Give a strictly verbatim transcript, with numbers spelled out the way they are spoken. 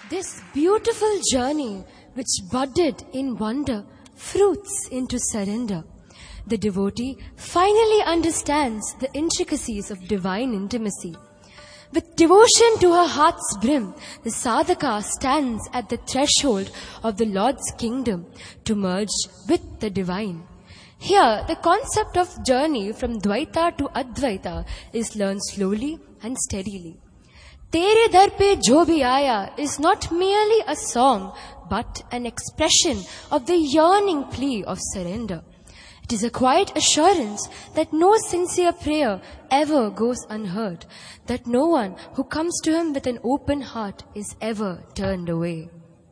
This beautiful journey, which budded in wonder, fruits into surrender. The devotee finally understands the intricacies of divine intimacy. With devotion to her heart's brim, the sadhaka stands at the threshold of the Lord's kingdom to merge with the divine. Here, the concept of journey from Dvaita to Advaita is learned slowly and steadily. Tere Dar Pe Jo Bhi Aaya is not merely a song, but an expression of the yearning plea of surrender. It is a quiet assurance that no sincere prayer ever goes unheard, that no one who comes to him with an open heart is ever turned away.